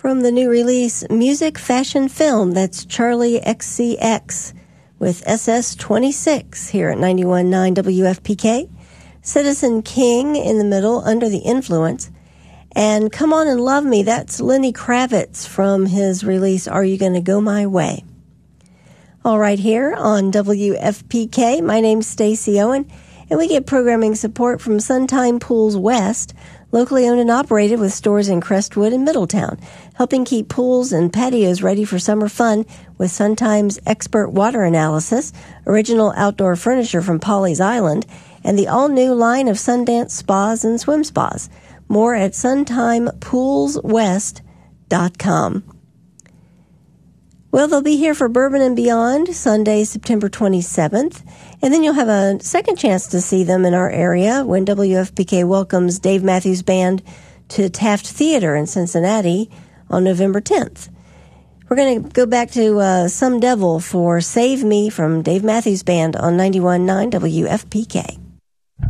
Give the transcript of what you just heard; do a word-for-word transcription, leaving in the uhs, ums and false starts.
From the new release, Music Fashion Film, that's Charlie X C X with S S twenty-six here at ninety-one point nine W F P K. Citizen King in the middle, Under the Influence. And Come On and Love Me, that's Lenny Kravitz from his release, Are You Gonna Go My Way? All right, here on W F P K, my name's Stacey Owen, and we get programming support from Suntime Pools West, locally owned and operated with stores in Crestwood and Middletown, helping keep pools and patios ready for summer fun with Suntime's expert water analysis, original outdoor furniture from Polly's Island, and the all-new line of Sundance spas and swim spas. More at suntime pools west dot com. Well, they'll be here for Bourbon and Beyond, Sunday, September twenty-seventh. And then you'll have a second chance to see them in our area when W F P K welcomes Dave Matthews Band to Taft Theater in Cincinnati on November tenth. We're going to go back to uh, Some Devil for Save Me from Dave Matthews Band on ninety-one point nine W F P K.